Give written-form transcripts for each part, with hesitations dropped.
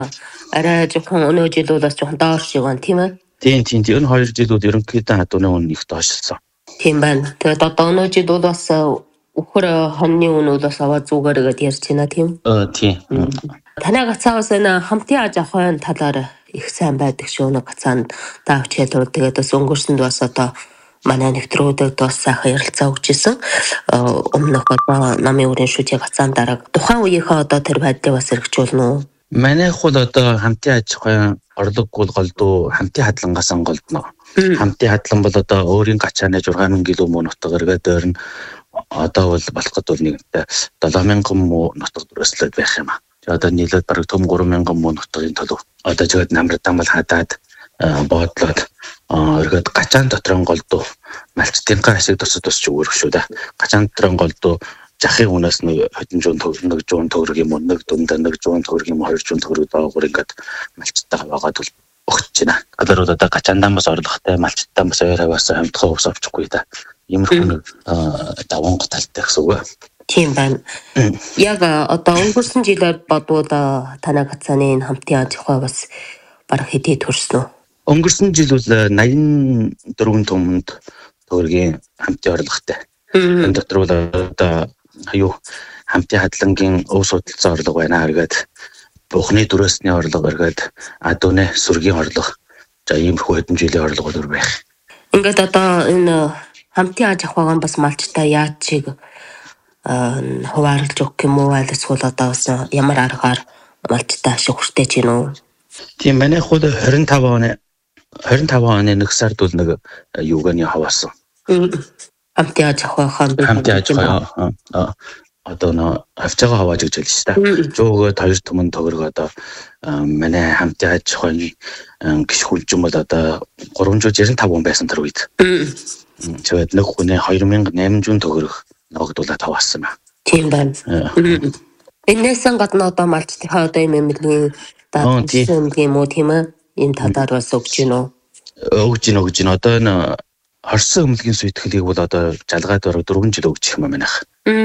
арай жоохон өнөө жил бол бас жоохон доор шиг байна тийм ээ. Тийм. Энэ 2 жилүүд ерөнхийдөө хадууны үн их доошлсон. Тийм байна. Тэгээд одоо өнөө жил бол бас өхөр хоньны үн бол бас аваа зүгээр гэдээ ярьж байна тийм. Тийм. Танай гацаагаас энэ хамтын аж ахуйн талаар их сайн байдаг шүү. Нэг гацаанд давч хэлбэр тэгээд бас өнгөрсөнд бас одоо манай нэвтрүүлэгт бас сайхан ярилцаа өгч ирсэн. Өмнөх одоо намын өрийн шүтээ гацаан дараа тухайн үеийнхээ одоо тэр байдлыг бас хэрэгжүүлнэ үү? Манайх бол одоо хамтын аж ахуйн орлоггүй голдуу хамтын хадлангаас голдно. Хамтын хадлан бол одоо өөрийн гачааны 6000 км нутаг эргээд өөр нь одоо бол болох гэдэг бол нэгтэй 7000 муу нутаг дүрслээд байх юм аа. Одоо нийлээд бараг төм 3000 муу нутгийн төлөв. Одоо жигэд намртан бол хадаад боодлоод эргээд гачаан дотрон голдуу малчтын ашиг тусч өгөх шүү дээ. Гачаан дотрон голдуу жахын үнээс нэг хэдэн зуун төгрөг юм уу, нэг дундаа 100 төгрөг юм уу, 200 төгрөг доогуур ингээд малчтайгаа байгаа тул өгч байна. Одоо гачаандаа бас орлоготой, малчтайгаа бас ойроо хамтдаа ус авчихгүй да. Иймэрхүү нэг даван талтай гэсэн үг. Тийм байна. Яг одоо өнгөрсөн жилээр бодвол танай гацааны энэ хамтын аж ахуй бас бараг хэдий төрсөн үү? Өнгөрсөн жил бол 84 томонд төгрөгийн хамтын орлоготой. Энэ дотор бол одоо хамтын хадлангийн өв судалцсан орлого байна эргээд бухны дүрээсний орлого эргээд адууны сүргийн орлого за иймэрхүү хэдэн жилийн орлого дөр байх. Ингээд одоо энэ хамтын аж ахуйгаа бас малчтай яаж чиг хуваарлаж өгөх юм уу эсвэл одоо бас ямар аргаар малчтай ашиг хүртэж гинөө? Тийм манайх бол 25 оны нэг сард бол нэг юуганы хаваасан. Хамтын аж ахуй одоо хавцаага хавааж гэж хэлж байна. Жөөгөө 2 түмэн төгрөг одоо манай хамтын аж ахуйн гişх хүлжин бол одоо 395 хүн байсан тэр үед. Тэгээд нэг хүнээ 2800 төгрөг ногдуулаад хаваасан байна. Тийм байна. Энээс гадна одоо малчтынхаа одоо юм эмнэлгийн юм уу тийм ээ? Энэ талаар бас өгч гинөө. Өгж гин одоо энэ Орсын өмлөгийн сүйтгэлийг бол одоо жалгаад бараг 4 жил өгчих юм манайх.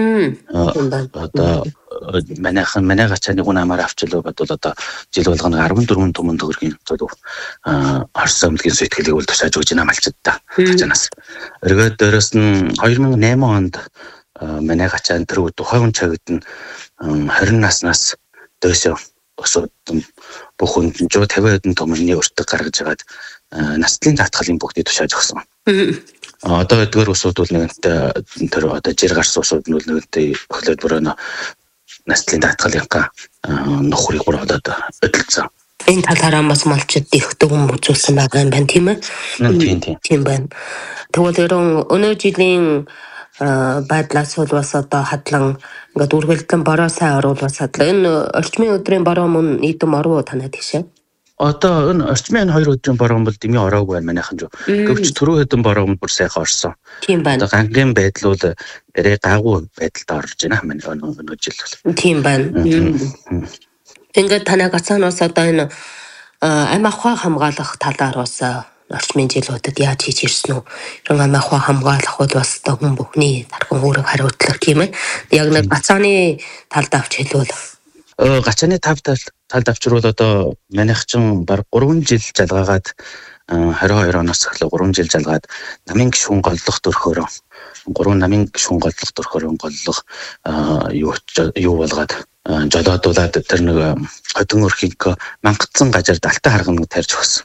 Одоо манай гачааны гүн амар авчлаа бодвол одоо жил болгоно 14 түмэн төгрөгийн төлөв Орсын өмлөгийн сүйтгэлийг бол тушааж өгч байна малчдаа гачаанаас. Эргээд дээрээс нь 2008 онд манай гачаан тэр тухайн цагт нь 20 наснаас дөөсөө өсөд бүх хүн 150 хэдэн түмний өртөг гаргаж ягаад наслын татгалын бүгдийг тушааж өгсөн. Одоо эдгээр усуд бол нэгэнтээ тэр одоо жир гарсан усуд нь нэгэнтээ өглөөд бүрөө наслын татгалынхаа нөхрийг бүрээд өдөлцсөн. Энэ талаараа бас малчд их дүгэн үзүүлсэн байгаа юм байна тийм ээ? Тийм байна. Тэгвэл өнөө жилийн байдлаас бол бас одоо хадлан ингээд үргэлжлэн бороо сайн оруулах хадлаа. Энэ орчмын өдрийн бороо мөн нийтэм оров танаа тийшээ? Одоо энэ орчмын 2 өдрийн бороо бол дэмий ороогүй байна манайхан жоо. Гэвч түрүү хэдэн бороо бүр сайхан орсон. Тийм байна. Одоо гангийн байдал бол арай гайгүй байдалд орж байна манай өнөө жил бол. Тийм байна. Ингээд танай гацаанаас одоо энэ амь ахуй хамгаалах талаар бас орчмын жилүүдэд яаж хийж ирсэн үү? Амь ахуй хамгаалах бол бас хүн бүхний тархан үүрэг хариуцлага тийм ээ. Яг нэг гацааны талд авч хэлвэл гачааны талд авчруул одоо манайх чинь баг 3 жил жалгаагаад 22 оноос эхлээ 3 жил жалгаад намын гишүүн голлох төрхөөрөө 3 намын гишүүн голлох төрхөөрөө голлох юу болгоод жолоодуулаад тэр нэг хотон өрхийг мангацсан газар далтай харгана тарьж өгсөн.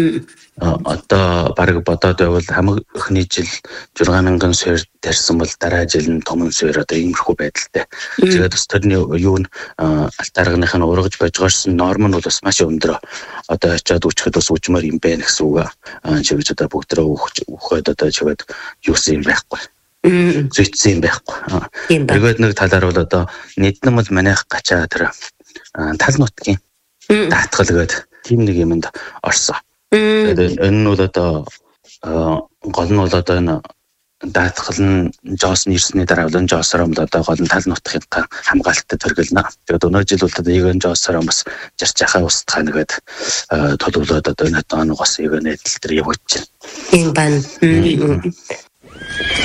Одоо баг бодоод байвал хамгийн эхний жил 6000 суурь тарьсан бол дараа жил нь томон суурь одоо иймэрхүү байдалтай. Тэгээд бас тэрний юу нь алтааргных нь ургаж божгоорсон норм нь бол бас маш өндөр. Одоо очиад үчихэд бас үжмээр юм байна гэсэн үг. Чиглэж одоо бүгдрээ өгөхөд одоо чигээд юусэн юм байхгүй. Зүйцсэн юм байхгүй. Эргээд нэг талаар бол одоо нийтнэ бол манайх гачаа тэр тал нутгийн даатгал гээд тийм нэг юмд орсон. Тэгээд энэ нь бол одоо гол нь бол одоо энэ даатгал нь жоос нэрсний дараа бол жоосоор бол одоо гол нь тал нутгийн хамгаалтад төргөлнө. Тэгээд өнөө жил бол одоо ийг жоосоор бас жарч яхаа устгах нэгэд төлөвлөд одоо энэ тооногоос ийг нэтэл тэр явуулж байна. Тийм байна.